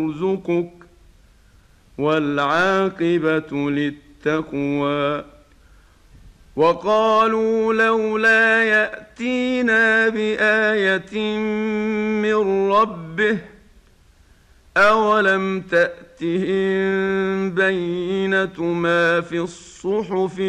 يرزقك والعاقبة للتقوى. وقالوا لولا يأتينا بآية من ربه أولم تأتهم بينة ما في الصحف